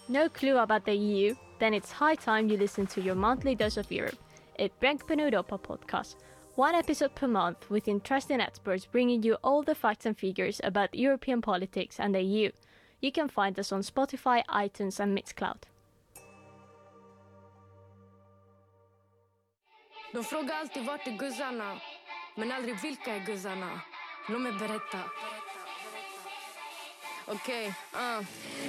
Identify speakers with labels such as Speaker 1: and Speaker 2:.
Speaker 1: No clue about the EU? Then it's high time you listen to your monthly dose of Europe. It Bränkpen Europa podcast. One episode per month with interesting experts bringing you all the facts and figures about European politics and the EU. You can find us on Spotify, iTunes and Mixcloud.
Speaker 2: De frågar alltid vart är guzzarna, men aldrig vilka är guzzarna. Låt mig berätta. Okej.